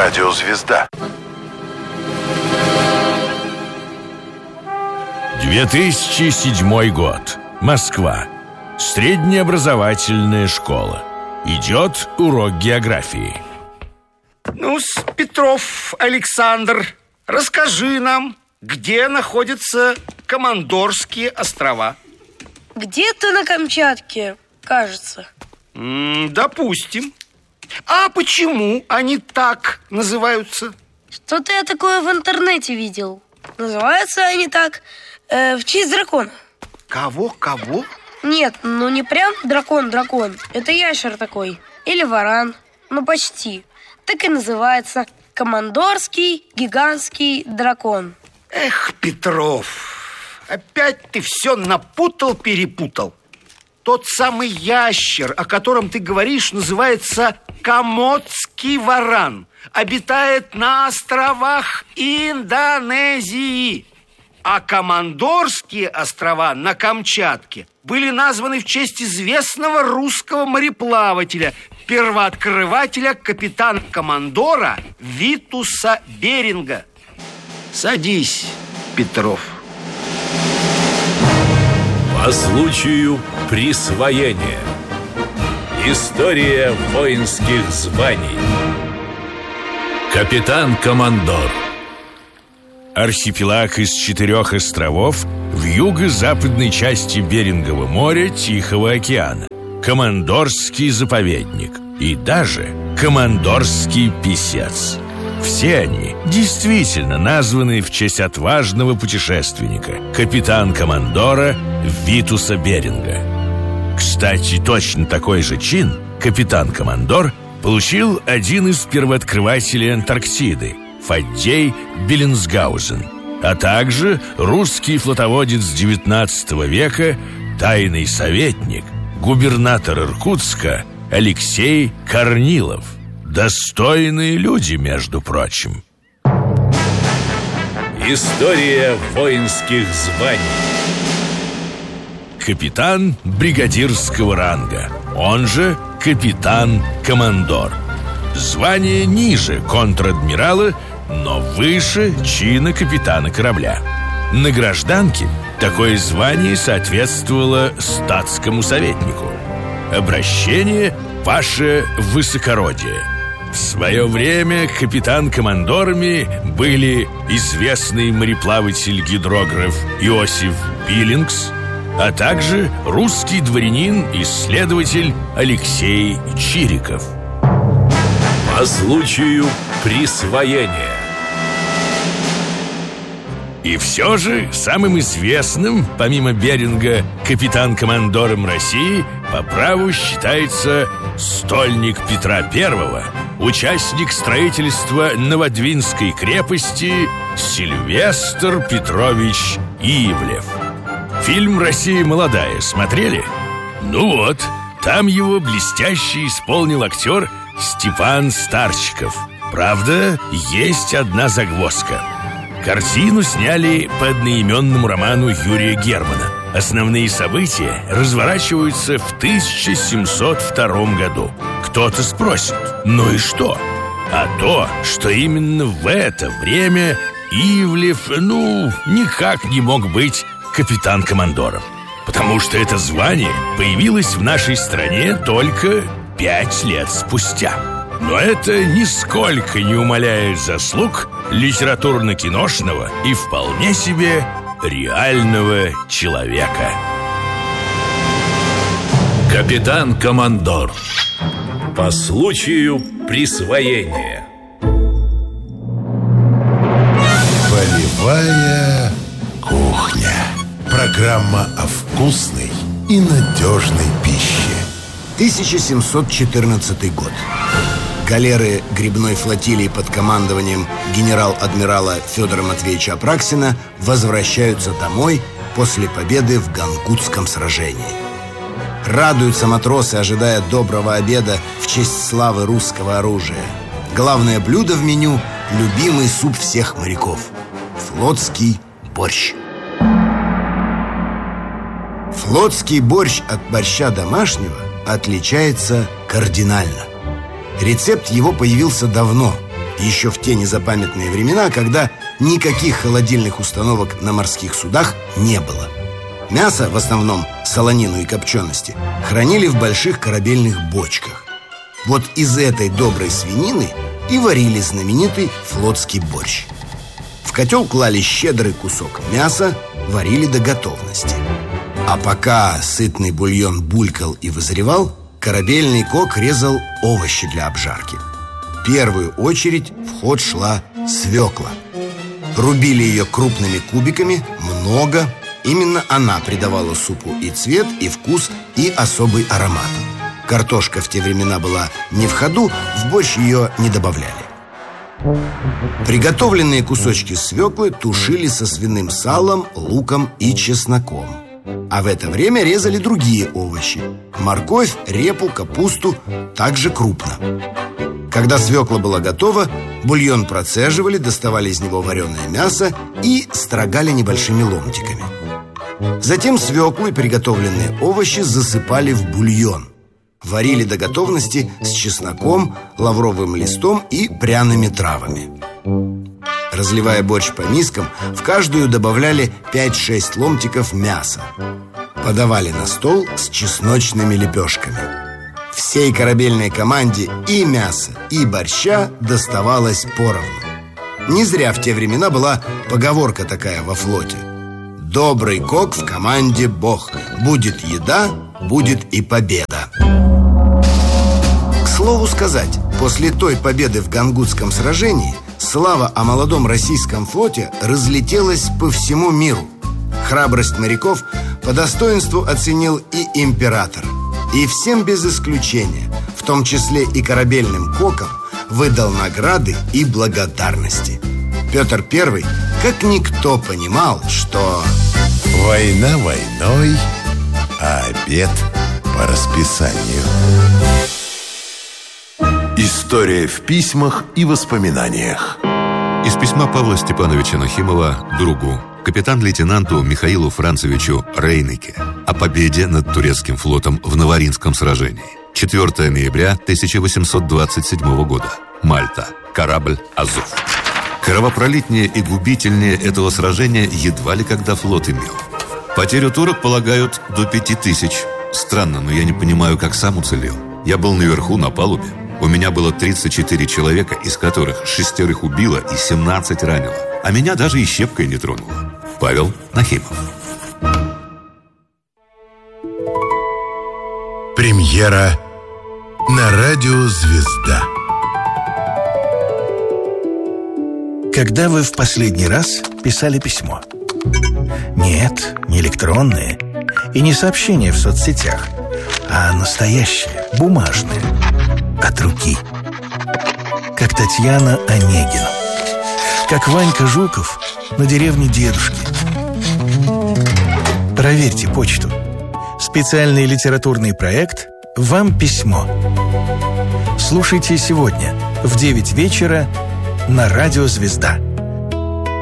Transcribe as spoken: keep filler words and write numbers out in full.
Радиозвезда. две тысячи седьмой год. Москва. Среднеобразовательная школа. Идет урок географии. Ну-с, Петров Александр, расскажи нам, где находятся Командорские острова? Где-то на Камчатке, кажется. М, Допустим. А почему они так называются? Что-то я такое в интернете видел. Называются они так э, в честь дракона. Кого, кого? Нет, ну не прям дракон-дракон. Это ящер такой. Или варан. Ну почти. Так и называется Командорский гигантский дракон. Эх, Петров, опять ты все напутал-перепутал. Тот самый ящер, о котором ты говоришь, называется комодский варан. Обитает на островах Индонезии. А Командорские острова на Камчатке были названы в честь известного русского мореплавателя, первооткрывателя капитана-командора Витуса Беринга. Садись, Петров. По случаю присвоения. История воинских званий. Капитан-командор. Архипелаг из четырех островов в юго-западной части Берингового моря, Тихого океана. Командорский заповедник и даже Командорский писец. Все они действительно названы в честь отважного путешественника, капитан-командора Витуса Беринга. Кстати, точно такой же чин капитан-командор получил один из первооткрывателей Антарктиды, Фаддей Беллинсгаузен, а также русский флотоводец девятнадцатого века, тайный советник, губернатор Иркутска Алексей Корнилов. Достойные люди, между прочим. История воинских званий. Капитан бригадирского ранга, он же капитан-командор. Звание ниже контр-адмирала, но выше чина капитана корабля. На гражданке такое звание соответствовало статскому советнику. Обращение «Ваше высокородие». В свое время капитан-командорами были известный мореплаватель-гидрограф Иосиф Биллингс, а также русский дворянин-исследователь Алексей Чириков. По случаю присвоения. И все же самым известным, помимо Беринга, капитан-командором России по праву считается стольник Петра Первого, участник строительства Новодвинской крепости Сильвестр Петрович Ивлев. Фильм «Россия молодая» смотрели? Ну вот, там его блестяще исполнил актер Степан Старчиков. Правда, есть одна загвоздка. Картину сняли по одноименному роману Юрия Германа. Основные события разворачиваются в тысяча семьсот втором году. Кто-то спросит, ну и что? А то, что именно в это время Ивлев, ну, никак не мог быть капитан-командором. Потому что это звание появилось в нашей стране только пять лет спустя. Но это нисколько не умаляет заслуг литературно-киношного и вполне себе реального человека. Капитан-командор. По случаю присвоения. Полевая кухня. Программа о вкусной и надежной пище. тысяча семьсот четырнадцатый год. Галеры грибной флотилии под командованием генерал-адмирала Федора Матвеевича Апраксина возвращаются домой после победы в Гангутском сражении. Радуются матросы, ожидая доброго обеда в честь славы русского оружия. Главное блюдо в меню – любимый суп всех моряков – флотский борщ. Флотский борщ от борща домашнего отличается кардинально. Рецепт его появился давно, еще в те незапамятные времена, когда никаких холодильных установок на морских судах не было. Мясо, в основном солонину и копчености, хранили в больших корабельных бочках. Вот из этой доброй свинины и варили знаменитый флотский борщ. В котел клали щедрый кусок мяса, варили до готовности. А пока сытный бульон булькал и вызревал, корабельный кок резал овощи для обжарки. В первую очередь в ход шла свекла. Рубили ее крупными кубиками, много. Именно она придавала супу и цвет, и вкус, и особый аромат. Картошка в те времена была не в ходу, в борщ ее не добавляли. Приготовленные кусочки свеклы тушили со свиным салом, луком и чесноком. А в это время резали другие овощи: морковь, репу, капусту, также крупно. Когда свекла была готова, бульон процеживали, доставали из него вареное мясо и строгали небольшими ломтиками. Затем свеклу и приготовленные овощи засыпали в бульон. Варили до готовности с чесноком, лавровым листом и пряными травами. Разливая борщ по мискам, в каждую добавляли пять-шесть ломтиков мяса. Подавали на стол с чесночными лепешками. Всей корабельной команде и мяса, и борща доставалось поровну. Не зря в те времена была поговорка такая во флоте: «Добрый кок в команде бог. Будет еда, будет и победа». К слову сказать, после той победы в Гангутском сражении слава о молодом российском флоте разлетелась по всему миру. Храбрость моряков по достоинству оценил и император. И всем без исключения, в том числе и корабельным кокам, выдал награды и благодарности. Петр Первый, как никто, понимал, что война войной, а обед по расписанию. История в письмах и воспоминаниях. Из письма Павла Степановича Нахимова другу, капитан-лейтенанту Михаилу Францевичу Рейнеке, о победе над турецким флотом в Наваринском сражении. четвёртого ноября тысяча восемьсот двадцать седьмого года. Мальта. Корабль «Азов». Кровопролитнее и губительнее этого сражения едва ли когда флот имел. Потерю турок полагают до пяти тысяч. Странно, но я не понимаю, как сам уцелел. Я был наверху, на палубе. У меня было тридцать четыре человека, из которых шестерых убило и семнадцать ранило. А меня даже и щепкой не тронуло. Павел Нахимов. Премьера на радио «Звезда». Когда вы в последний раз писали письмо? Нет, не электронное и не сообщение в соцсетях, а настоящее, бумажное, от руки. Как Татьяна Онегина, как Ванька Жуков на деревне дедушки. Проверьте почту. Специальный литературный проект «Вам письмо». Слушайте сегодня в девять вечера на радио «Звезда».